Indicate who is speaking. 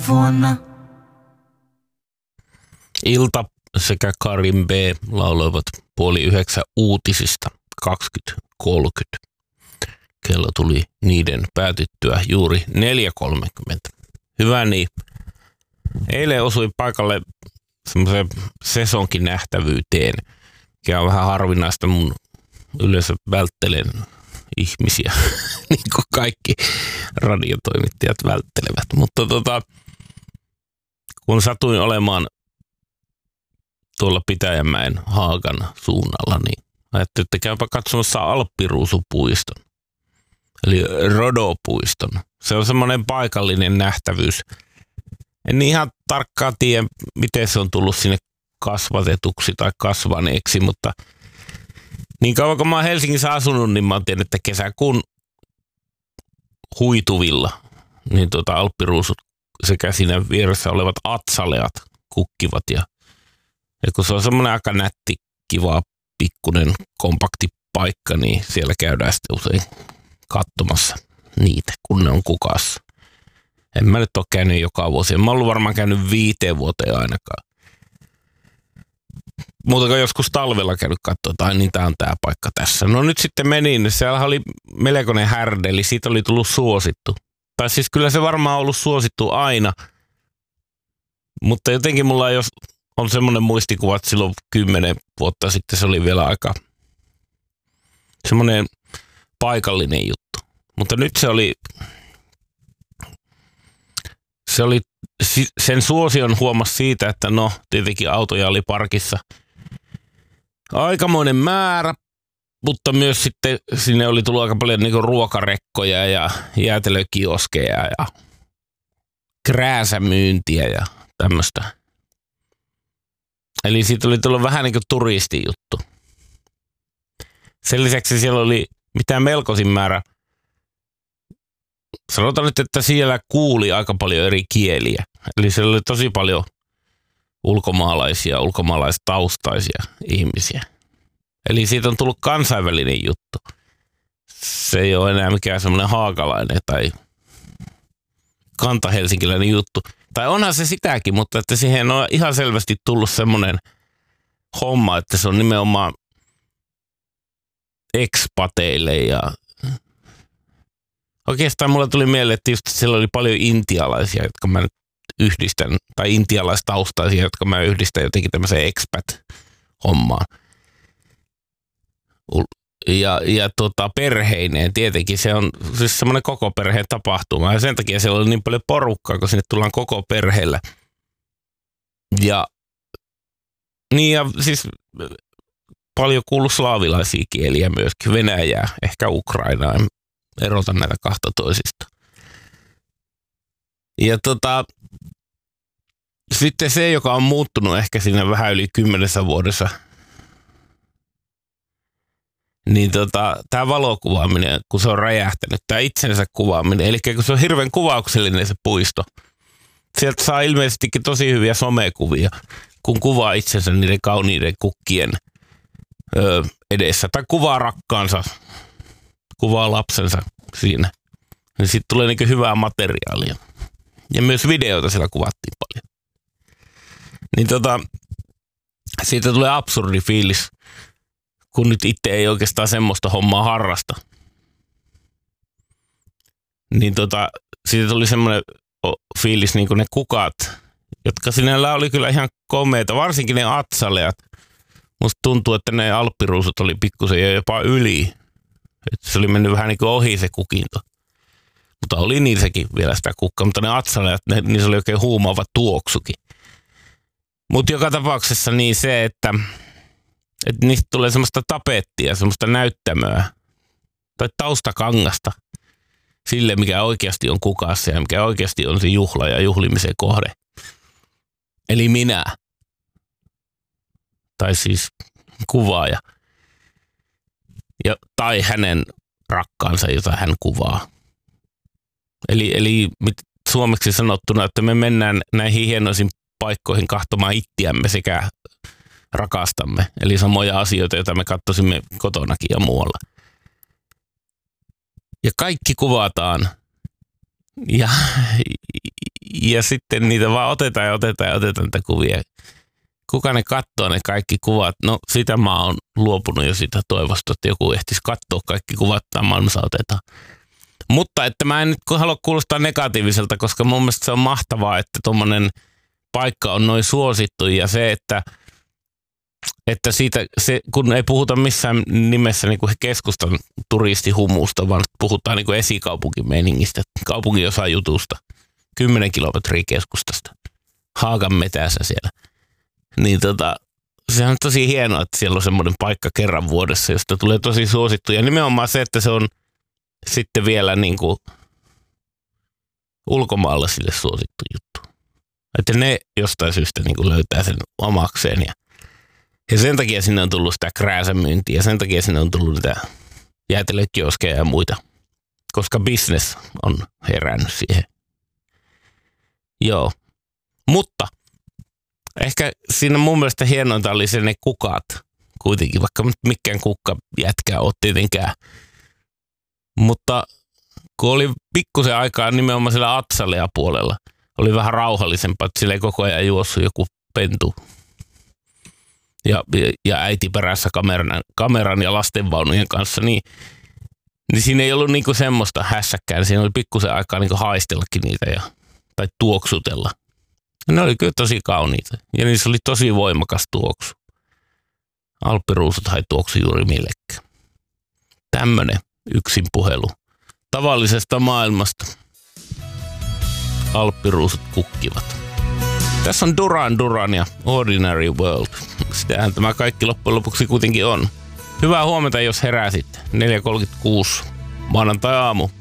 Speaker 1: vuonna.
Speaker 2: Ilta sekä Karin B lauloivat 8:30 uutisista 20:30. Kello tuli niiden päätyttyä juuri 4:30. Hyvä niin. Eilen osui paikalle semmoisen sesonkin nähtävyyteen, mikä on vähän harvinaista. Mun yleensä välttelen ihmisiä, niin kuin kaikki radiotoimittajat välttelevät. Mutta kun satuin olemaan tuolla Pitäjänmäen Haagan suunnalla, niin ajattelin, että käypä katsomassa Alppiruusupuiston, eli Rodopuiston. Se on semmoinen paikallinen nähtävyys. En ihan tarkkaan tiedä, miten se on tullut sinne kasvatetuksi tai kasvaneeksi, mutta niin kauan kun mä oon Helsingissä asunut, niin mä oon tiennyt, että kesäkuun huituvilla niin alppiruusut sekä siinä vieressä olevat atsaleat kukkivat. Ja kun se on semmoinen aika nätti, kiva, pikkunen, kompakti paikka, niin siellä käydään sitten usein katsomassa niitä, kun ne on kukassa. En mä nyt ole käynyt joka vuosi. En mä ollut varmaan käynyt 5 vuoteen ainakaan. Muuta kuin joskus talvella käynyt katsoa, niin tää on tää paikka tässä. No nyt sitten menin, siellä oli melkoinen härdeli, siitä oli tullut suosittu. Tai siis kyllä se varmaan on ollut suosittu aina. Mutta jotenkin mulla on semmoinen muistikuva, että silloin 10 vuotta sitten se oli vielä aika semmoinen paikallinen juttu. Mutta nyt se oli sen suosion huomasi siitä, että no tietenkin autoja oli parkissa aikamoinen määrä, mutta myös sitten sinne oli tullut aika paljon niin kuin ruokarekkoja ja jäätelökioskeja ja krääsämyyntiä ja tämmöistä. Eli siitä oli tullut vähän niin kuin turistijuttu. Sen lisäksi siellä oli mitään melkoisin määrä. Sanotaan nyt, että siellä kuuli aika paljon eri kieliä. Eli siellä oli tosi paljon ulkomaalaisia, ulkomaalaistaustaisia ihmisiä. Eli siitä on tullut kansainvälinen juttu. Se ei ole enää mikään semmoinen haakalainen tai kantahelsinkiläinen juttu. Tai onhan se sitäkin, mutta että siihen on ihan selvästi tullut semmoinen homma, että se on nimenomaan ekspateille ja oikeastaan mulla tuli mieleen, että just siellä oli paljon intialaisia, jotka mä nyt yhdistän, tai intialaistaustaisia, jotka mä yhdistän jotenkin tämmöiseen expat-hommaan. Ja perheineen tietenkin, se on siis semmoinen koko perheen tapahtuma, ja sen takia siellä oli niin paljon porukkaa, kun sinne tullaan koko perheellä. Ja siis paljon kuuluu slaavilaisia kieliä myöskin, Venäjää, ehkä Ukrainaa, en erota näitä kahta toisista. Ja sitten se, joka on muuttunut ehkä siinä vähän yli 10 vuodessa, niin tämä valokuvaaminen, kun se on räjähtänyt, tämä itsensä kuvaaminen, eli kun se on hirveän kuvauksellinen se puisto, sieltä saa ilmeisestikin tosi hyviä somekuvia, kun kuvaa itsensä niiden kauniiden kukkien edessä, tai kuvaa rakkaansa, kuvaa lapsensa siinä, niin sitten tulee niin hyvää materiaalia. Ja myös videoita siellä kuvattiin paljon. Niin siitä tulee absurdi fiilis, kun nyt itse ei oikeastaan semmoista hommaa harrasta. Niin siitä tuli semmoinen fiilis, niin kuin ne kukat, jotka sinällään oli kyllä ihan komeita, varsinkin ne atsaleat. Musta tuntuu, että ne alppiruusut oli pikkusen ja jopa yli. Että se oli mennyt vähän niin kuin ohi se kukinto. Mutta oli niissäkin vielä sitä kukkaa, mutta ne atsaleat, niissä oli oikein huumaava tuoksukin. Mutta joka tapauksessa niin se, että niistä tulee semmoista tapettia, semmoista näyttämöä tai taustakangasta sille, mikä oikeasti on kukassa ja mikä oikeasti on se juhla ja juhlimisen kohde. Eli minä. Tai siis kuvaaja. Tai hänen rakkaansa, jota hän kuvaa. Eli suomeksi sanottuna, että me mennään näihin hienoisiin paikkoihin kahtomaan ittiämme sekä rakastamme. Eli samoja asioita, joita me katsoisimme kotonakin ja muualla. Ja kaikki kuvataan. Ja sitten niitä vaan otetaan niitä kuvia. Kuka ne katsoo ne kaikki kuvat? No sitä mä oon luopunut jo sitä toivosta, että joku ehtisi katsoa kaikki kuvat, tai maailmassa otetaan. Mutta että mä en nyt halua kuulostaa negatiiviselta, koska mun mielestä se on mahtavaa, että tommonen paikka on noin suosittu ja se, että siitä, kun ei puhuta missään nimessä niin kuin keskustan turistihumusta, vaan puhutaan niin kuin esikaupunkimeiningistä, kaupunginosa jutusta, 10 kilometriä keskustasta, Haagan metässä siellä. Niin se on tosi hienoa, että siellä on semmoinen paikka kerran vuodessa, josta tulee tosi suosittu. Ja nimenomaan se, että se on sitten vielä niin kuin ulkomaalaisille suosittu juttu. Että ne jostain syystä niin kuin löytää sen omakseen. Ja sen takia sinne on tullut sitä krääsämyyntiä ja sen takia sinne on tullut niitä jäätelökioskeja ja muita. Koska business on herännyt siihen. Joo. Mutta ehkä siinä mun mielestä hienointa oli se ne kukat kuitenkin, vaikka mikään kukka jätkää ole tietenkään. Mutta kun oli pikkusen aikaa nimenomaan siellä Atsalea puolella, oli vähän rauhallisempaa, että sillä ei koko ajan juossut joku pentu. Ja äiti perässä kameran ja lastenvaunujen kanssa, niin siinä ei ollut niinku semmoista hässäkkää. Siinä oli pikkusen aikaa niinku haistellakin niitä tai tuoksutella. Ne oli kyllä tosi kauniita ja niissä oli tosi voimakas tuoksu. Alppiruusut ei tuoksu juuri millekään. Tämmönen yksin puhelu tavallisesta maailmasta. Alppiruusut kukkivat. Tässä on Duran ja Ordinary World. Sitähän tämä kaikki loppujen lopuksi kuitenkin on. Hyvää huomenta, jos heräsit. 4.36 maanantai-aamu.